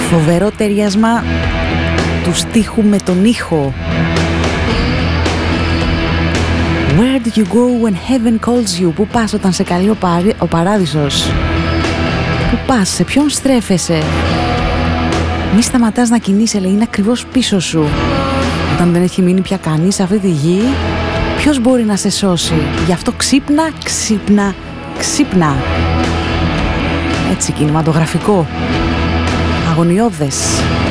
Φοβερό ταιριάσμα του στίχου με τον ήχο. Where did you go when heaven calls you? Πού πας όταν σε καλεί ο παράδεισος? Πού πας, σε ποιον στρέφεσαι? Μη σταματάς να κινείσαι, λέει, είναι ακριβώς πίσω σου. Όταν δεν έχει μείνει πια κανείς σε αυτή τη γη, ποιος μπορεί να σε σώσει? Γι' αυτό ξύπνα, ξύπνα, ξύπνα. Έτσι, κινηματογραφικό, αγωνιώδες.